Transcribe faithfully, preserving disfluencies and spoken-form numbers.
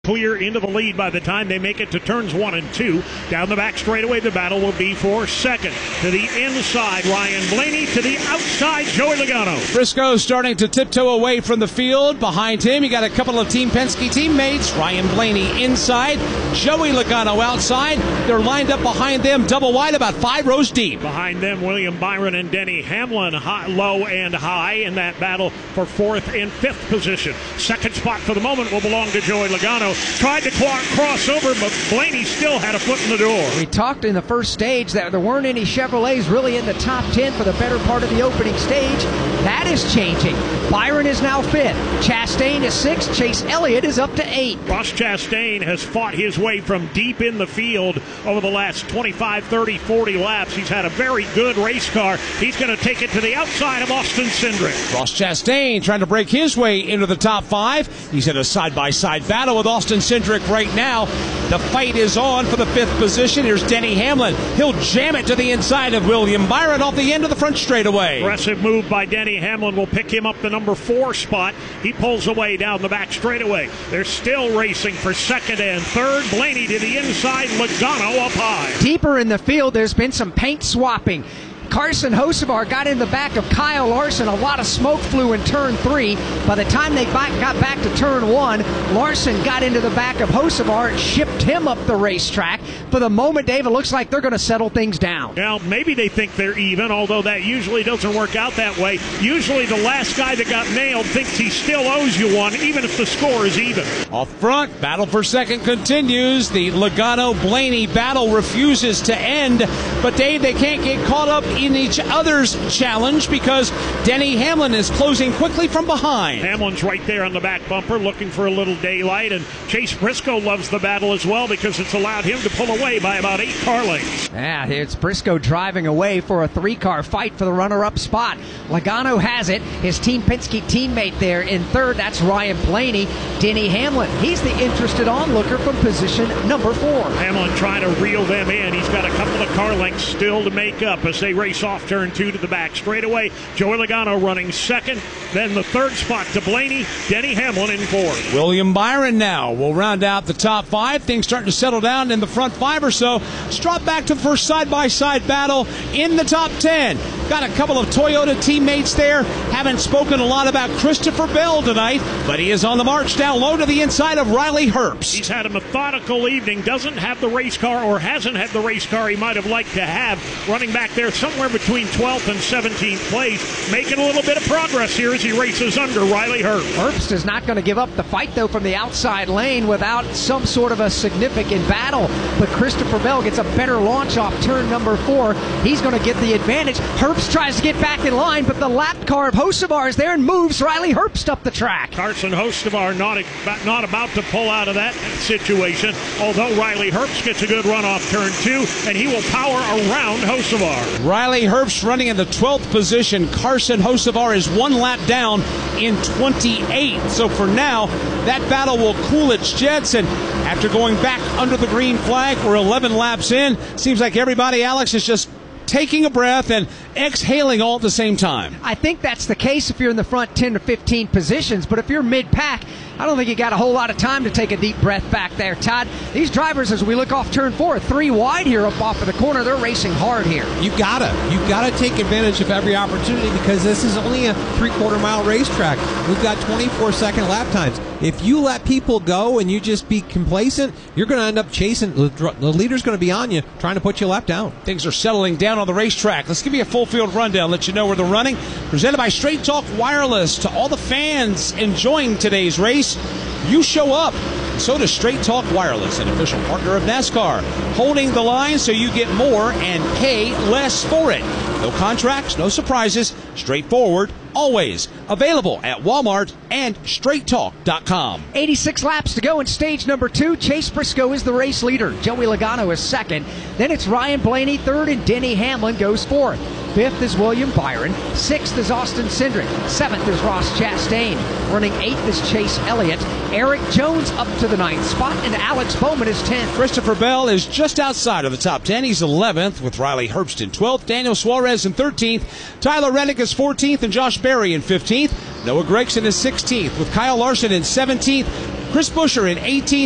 Clear into the lead by the time they make it to turns one and two. Down the back straightaway, the battle will be for second. To the inside, Ryan Blaney. To the outside, Joey Logano. Briscoe starting to tiptoe away from the field. Behind him, you got a couple of Team Penske teammates. Ryan Blaney inside, Joey Logano outside. They're lined up behind them, double wide, about five rows deep. Behind them, William Byron and Denny Hamlin, high, low and high in that battle for fourth and fifth position. Second spot for the moment will belong to Joey Logano. Tried to cross over, but Blaney still had a foot in the door. We talked in the first stage that there weren't any Chevrolets really in the top ten for the better part of the opening stage. That is changing. Byron is now fifth. Chastain is sixth. Chase Elliott is up to eight. Ross Chastain has fought his way from deep in the field over the last twenty-five, thirty, forty laps. He's had a very good race car. He's going to take it to the outside of Austin Cindric. Ross Chastain trying to break his way into the top five. He's in a side-by-side battle with Austin Cindric right now. The fight is on for the fifth position. Here's Denny Hamlin. He'll jam it to the inside of William Byron off the end of the front straightaway. Aggressive move by Denny Hamlin will pick him up the number four spot. He pulls away down the back straightaway. They're still racing for second and third. Blaney to the inside, Logano up high. Deeper in the field, there's been some paint swapping. Carson Hocevar got in the back of Kyle Larson. A lot of smoke flew in turn three. By the time they got back to turn one, Larson got into the back of Hocevar and shipped him up the racetrack. For the moment, Dave, it looks like they're going to settle things down. Now, maybe they think they're even, although that usually doesn't work out that way. Usually the last guy that got nailed thinks he still owes you one, even if the score is even. Off front, battle for second continues. The Logano-Blaney battle refuses to end. But, Dave, they can't get caught up in each other's challenge because Denny Hamlin is closing quickly from behind. Hamlin's right there on the back bumper looking for a little daylight, and Chase Briscoe loves the battle as well because it's allowed him to pull away by about eight car lengths. Yeah, it's Briscoe driving away for a three-car fight for the runner-up spot. Logano has it. His Team Penske teammate there in third, that's Ryan Blaney. Denny Hamlin, he's the interested onlooker from position number four. Hamlin trying to reel them in. He's got a couple of car lengths still to make up as they race off turn two to the back straightaway. Joey Logano running second. Then the third spot to Blaney. Denny Hamlin in fourth. William Byron now will round out the top five. Things starting to settle down in the front five or so. Let's drop back to the first side-by-side battle in the top ten. Got a couple of Toyota teammates there. Haven't spoken a lot about Christopher Bell tonight, but he is on the march down low to the inside of Riley Herbst. He's had a methodical evening. Doesn't have the race car, or hasn't had the race car he might have liked to have. Running back there somewhere between twelfth and seventeenth place. Making a little bit of progress here as he races under Riley Herbst. Herbst is not going to give up the fight, though, from the outside lane without some sort of a significant battle. But Christopher Bell gets a better launch off turn number four. He's going to get the advantage. Herbst tries to get back in line, but the lap car of Hocevar is there and moves Riley Herbst up the track. Carson Hocevar not, not about to pull out of that situation, although Riley Herbst gets a good run off turn two, and he will power around Hocevar. Riley Herbst running in the twelfth position. Carson Hocevar is one lap down in twenty-eighth. So for now, that battle will cool its jets, and after going back under the green flag, we're eleven laps in. Seems like everybody, Alex, is just taking a breath and exhaling all at the same time. I think that's the case if you're in the front ten to fifteen positions, but if you're mid-pack, I don't think you got a whole lot of time to take a deep breath back there, Todd. These drivers, as we look off turn four, three wide here up off of the corner, they're racing hard here. You gotta. You gotta take advantage of every opportunity because this is only a three-quarter mile racetrack. We've got twenty-four second lap times. If you let people go and you just be complacent, you're going to end up chasing. The leader's going to be on you, trying to put you a lap down. Things are settling down on the racetrack. Let's give you a full field rundown, let you know where they're running. Presented by Straight Talk Wireless. To all the fans enjoying today's race, you show up. So does Straight Talk Wireless, an official partner of NASCAR. Holding the line so you get more and pay less for it. No contracts, no surprises, straightforward, always. Available at Walmart and straight talk dot com. eighty-six laps to go in stage number two. Chase Briscoe is the race leader. Joey Logano is second. Then it's Ryan Blaney third, and Denny Hamlin goes fourth. Fifth is William Byron. Sixth is Austin Cindric. Seventh is Ross Chastain. Running eighth is Chase Elliott. Eric Jones up to the ninth spot, and Alex Bowman is tenth. Christopher Bell is just outside of the top ten. He's eleventh, with Riley Herbst in twelfth, Daniel Suarez in thirteenth, Tyler Reddick is fourteenth, and Josh Berry in fifteenth. Noah Gragson is sixteenth, with Kyle Larson in seventeenth, Chris Buescher in eighteenth.